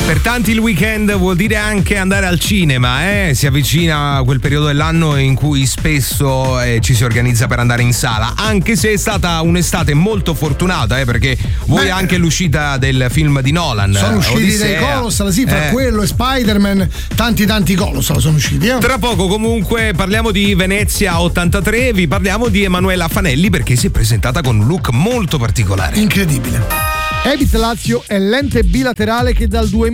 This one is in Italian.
Per tanti il weekend vuol dire anche andare al cinema, si avvicina quel periodo dell'anno in cui spesso ci si organizza per andare in sala, anche se è stata un'estate molto fortunata, perché vuoi anche l'uscita del film di Nolan. Sono usciti Odissea. dei Colossal, sì, fra quello e Spider-Man, tanti Colossal sono usciti. Tra poco comunque parliamo di Venezia 83, vi parliamo di Emanuela Fanelli perché si è presentata con un look molto particolare. Incredibile. Ebit Lazio è l'ente bilaterale che dal 2000